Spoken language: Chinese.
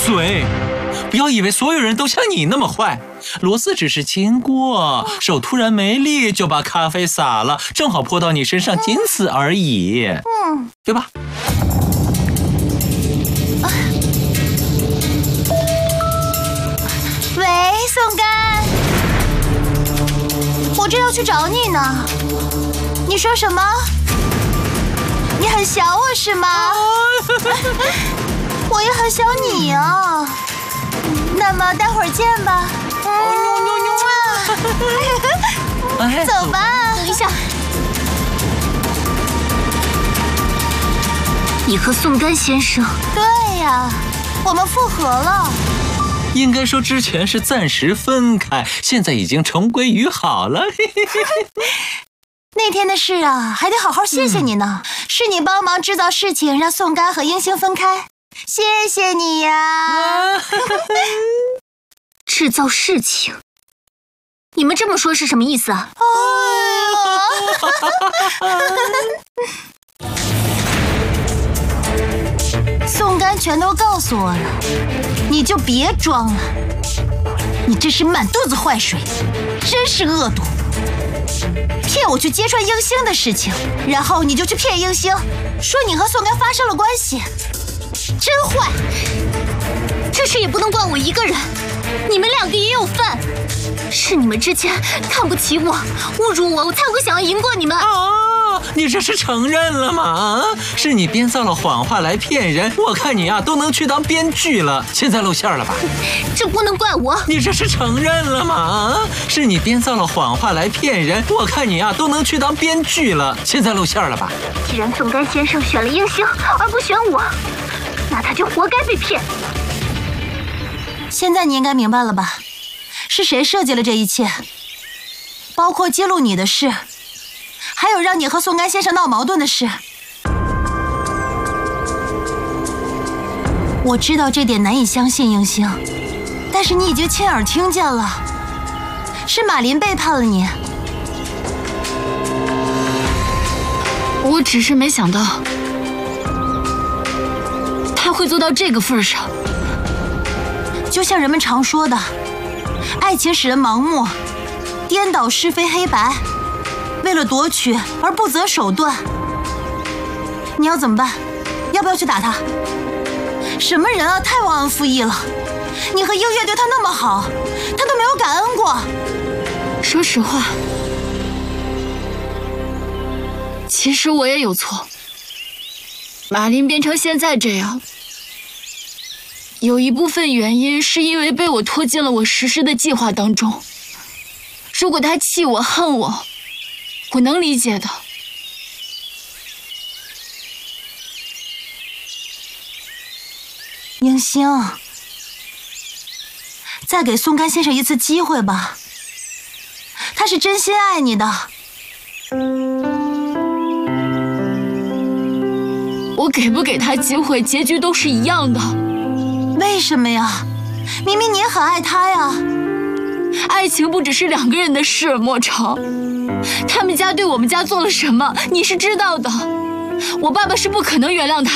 嘴！不要以为所有人都像你那么坏。罗斯只是经过，手突然没力，就把咖啡洒了，正好泼到你身上，仅此而已。对吧？ 喂，宋干，我正要去找你呢。你说什么？你很想我是吗？我也很想你啊。那么待会儿见吧。走吧。 等一下，你和宋干先生？ 对呀，我们复合了。 应该说之前是暂时分开，现在已经重归于好了。 那天的事啊，还得好好谢谢你呢。是你帮忙制造事情，让宋干和英星分开，谢谢你呀。 制造事情？你们这么说是什么意思啊？ 宋干全都告诉我了，你就别装了。你这是满肚子坏水，真是恶毒。骗我去揭穿英星的事情，然后你就去骗英星，说你和宋干发生了关系，真坏。 这事也不能怪我一个人，你们两个也有份。是你们之前看不起我，侮辱我，我才会想要赢过你们。 你这是承认了吗？是你编造了谎话来骗人，我看你啊都能去当编剧了。现在露馅了吧？ 这不能怪我。 你这是承认了吗？是你编造了谎话来骗人，我看你啊都能去当编剧了。现在露馅了吧？ 既然宋干先生选了英星而不选我，那他就活该被骗。 现在你应该明白了吧？是谁设计了这一切？包括揭露你的事，还有让你和宋干先生闹矛盾的事。我知道这点难以相信，英星，但是你已经亲耳听见了，是马林背叛了你。 我只是没想到他会做到这个份上。 就像人们常说的，爱情使人盲目，颠倒是非黑白，为了夺取而不择手段。你要怎么办？要不要去打他？什么人啊，太忘恩负义了！你和英月对他那么好，他都没有感恩过。 说实话，其实我也有错。马林变成现在这样，有一部分原因是因为被我拖进了我实施的计划当中。如果他气我恨我，我能理解的。 英星，再给宋干先生一次机会吧，他是真心爱你的。 我给不给他机会，结局都是一样的。 为什么呀？明明你也很爱他呀。 爱情不只是两个人的事，莫成。他们家对我们家做了什么，你是知道的。我爸爸是不可能原谅他。